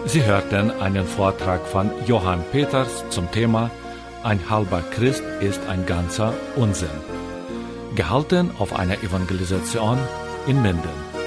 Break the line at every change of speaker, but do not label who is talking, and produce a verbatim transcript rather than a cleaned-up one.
Sie hörten einen Vortrag von Johann Peters zum Thema Ein halber Christ ist ein ganzer Unsinn, gehalten auf einer Evangelisation in Minden.